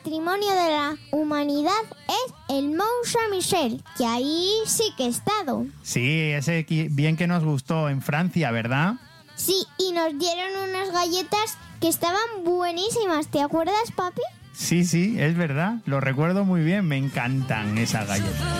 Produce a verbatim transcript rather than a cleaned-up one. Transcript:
Patrimonio de la Humanidad es el Mont Saint-Michel, que ahí sí que he estado. Sí, ese qui- bien que nos gustó en Francia, ¿verdad? Sí, y nos dieron unas galletas que estaban buenísimas. ¿Te acuerdas, papi? Sí, sí, es verdad. Lo recuerdo muy bien. Me encantan esas galletas.